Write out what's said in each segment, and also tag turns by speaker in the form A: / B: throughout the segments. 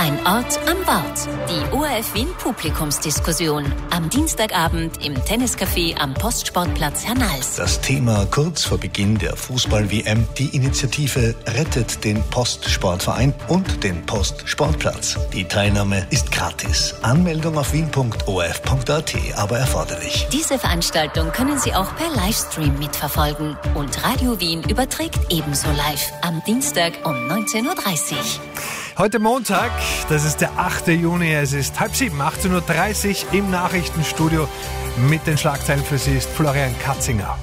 A: Ein Ort am Wort. Die ORF Wien Publikumsdiskussion. Am Dienstagabend im Tenniscafé am Postsportplatz Hernals.
B: Das Thema kurz vor Beginn der Fußball-WM, die Initiative Rettet den Postsportverein und den Postsportplatz. Die Teilnahme ist gratis. Anmeldung auf wien.orf.at, aber erforderlich.
A: Diese Veranstaltung können Sie auch per Livestream mitverfolgen. Und Radio Wien überträgt ebenso live am Dienstag um 19.30 Uhr.
C: Heute Montag, das ist der 8. Juni, es ist 6:30, 18.30 Uhr im Nachrichtenstudio. Mit den Schlagzeilen für Sie ist Florian Katzinger.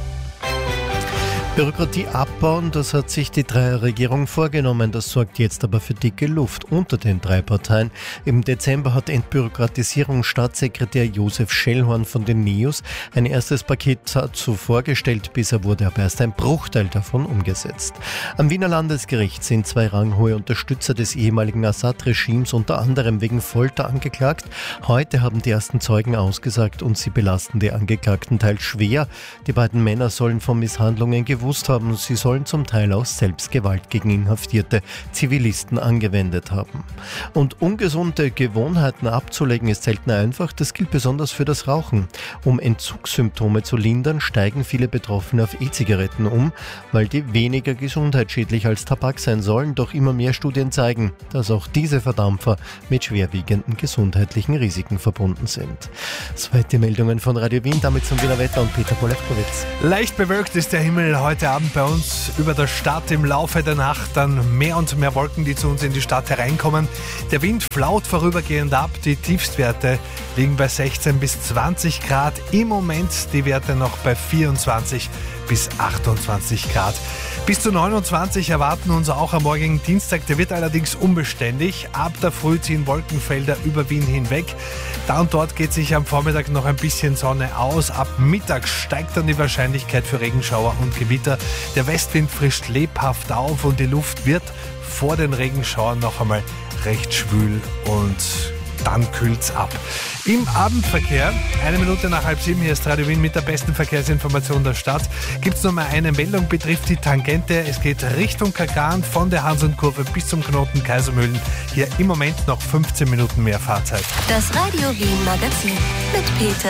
D: Bürokratie abbauen, das hat sich die Dreierregierung vorgenommen. Das sorgt jetzt aber für dicke Luft unter den drei Parteien. Im Dezember hat Entbürokratisierungsstaatssekretär Josef Schellhorn von den NEOS ein erstes Paket dazu vorgestellt. Bisher wurde aber erst ein Bruchteil davon umgesetzt. Am Wiener Landesgericht sind 2 ranghohe Unterstützer des ehemaligen Assad-Regimes unter anderem wegen Folter angeklagt. Heute haben die ersten Zeugen ausgesagt und sie belasten die Angeklagten teils schwer. Die beiden Männer sollen von Misshandlungen gewusst haben, sie sollen zum Teil auch selbst Gewalt gegen inhaftierte Zivilisten angewendet haben. Und ungesunde Gewohnheiten abzulegen ist selten einfach, das gilt besonders für das Rauchen. Um Entzugssymptome zu lindern, steigen viele Betroffene auf E-Zigaretten um, weil die weniger gesundheitsschädlich als Tabak sein sollen, doch immer mehr Studien zeigen, dass auch diese Verdampfer mit schwerwiegenden gesundheitlichen Risiken verbunden sind. Soweit die Meldungen von Radio Wien, damit zum Wiener Wetter und Peter Polewkowitz.
C: Leicht bewölkt ist der Himmel heute Abend bei uns über der Stadt. Im Laufe der Nacht dann mehr und mehr Wolken, die zu uns in die Stadt hereinkommen. Der Wind flaut vorübergehend ab. Die Tiefstwerte liegen bei 16 bis 20 Grad. Im Moment die Werte noch bei 24 bis 28 Grad. Bis zu 29 erwarten uns auch am morgigen Dienstag. Der wird allerdings unbeständig. Ab der Früh ziehen Wolkenfelder über Wien hinweg. Da und dort geht sich am Vormittag noch ein bisschen Sonne aus. Ab Mittag steigt dann die Wahrscheinlichkeit für Regenschauer und Gewitter. Der Westwind frischt lebhaft auf und die Luft wird vor den Regenschauern noch einmal recht schwül und dann kühlt's ab. Im Abendverkehr, 1 Minute nach 6:30, hier ist Radio Wien mit der besten Verkehrsinformation der Stadt. Gibt's noch mal eine Meldung, betrifft die Tangente. Es geht Richtung Kagan von der Hans-und-Kurve bis zum Knoten Kaisermühlen. Hier im Moment noch 15 Minuten mehr Fahrzeit.
A: Das Radio Wien Magazin mit Peter